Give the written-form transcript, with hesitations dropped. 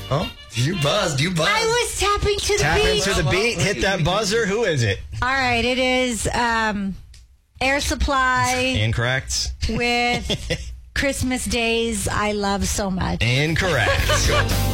Oh, you buzzed. I was tapping to the Tap beat. into the beat. Hit that buzzer. Who is it? All right, it is Air Supply Incorrect. with Christmas Days I Love So Much. Incorrect.